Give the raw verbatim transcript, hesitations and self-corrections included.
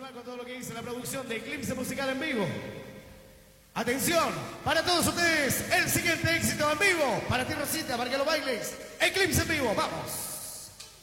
continuar con todo lo que dice la producción de Eclipse Musical en vivo. Atención, para todos ustedes, el siguiente éxito en vivo, para ti Rosita, para que lo bailes. Eclipse en vivo, vamos.